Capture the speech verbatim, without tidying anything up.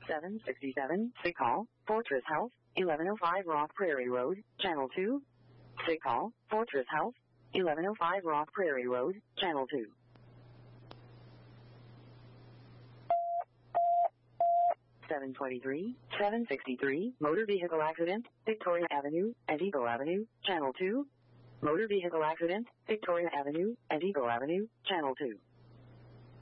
seven sixty-seven, sick call, Fortress Health, eleven oh five Rock Prairie Road, Channel two. Sick call, Fortress Health, eleven oh five Rock Prairie Road, Channel two. seven twenty-three, seven sixty-three, motor vehicle accident, Victoria Avenue and Eagle Avenue, Channel two. Motor vehicle accident, Victoria Avenue and Eagle Avenue, Channel two.